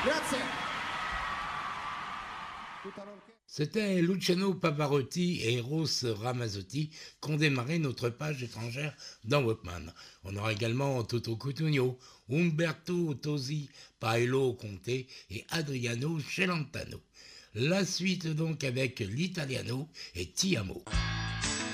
C'était Luciano Pavarotti et Eros Ramazzotti qui ont démarré notre page étrangère dans Walkman. On aura également Toto Cutugno, Umberto Tozzi, Paolo Conte et Adriano Celentano. La suite donc avec l'italiano et Ti Amo.